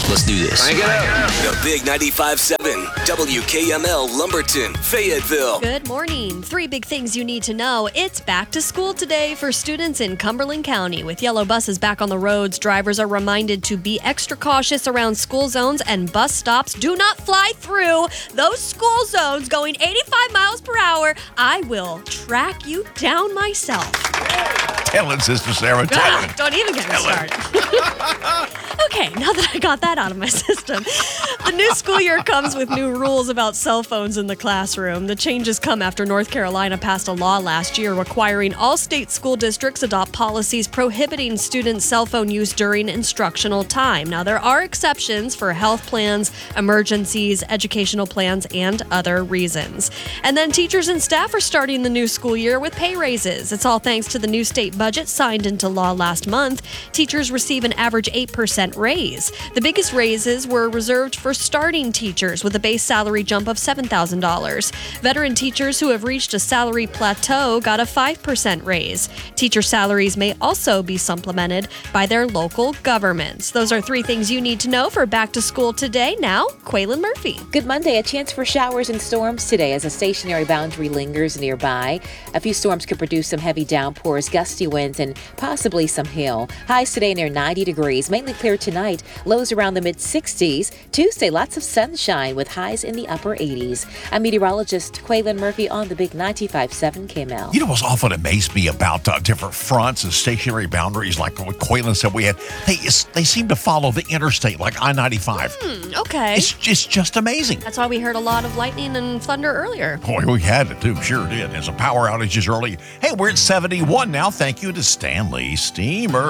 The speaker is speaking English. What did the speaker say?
Let's do this. Crank it up. The Big 95.7 WKML Lumberton, Fayetteville. Good morning. 3 big things you need to know. It's back to school today for students in Cumberland County. With yellow buses back on the roads, drivers are reminded to be extra cautious around school zones and bus stops. Do not fly through those school zones going 85 miles per hour. I will track you down myself. Tell it, Sister Sarah. Tell it. Don't even get me started. Okay, now that I got that out of my system. The new school year comes with new rules about cell phones in the classroom. The changes come after North Carolina passed a law last year requiring all state school districts adopt policies prohibiting students' cell phone use during instructional time. Now, there are exceptions for health plans, emergencies, educational plans, and other reasons. And then teachers and staff are starting the new school year with pay raises. It's all thanks to the new state budget signed into law last month. Teachers receive an average 8% raise. The biggest raises were reserved for starting teachers with a base salary jump of $7,000. Veteran teachers who have reached a salary plateau got a 5% raise. Teacher salaries may also be supplemented by their local governments. Those are 3 things you need to know for back to school today. Now, Quaylin Murphy. Good Monday. A chance for showers and storms today as a stationary boundary lingers nearby. A few storms could produce some heavy downpours, gusty winds, and possibly some hail. Highs today near 90 degrees, mainly clear tonight. Lows around the mid-60s. Tuesday, lots of sunshine with highs in the upper 80s. I'm meteorologist Quaylin Murphy on the Big 95.7 KML. You know what's often amazed me about different fronts and stationary boundaries, like what Quaylin said we had, they seem to follow the interstate, like I-95. Okay. It's just amazing. That's why we heard a lot of lightning and thunder earlier. Boy, we had it too, sure did. There's some power outages early. Hey, we're at 71 now. Thank you to Stanley Steamer.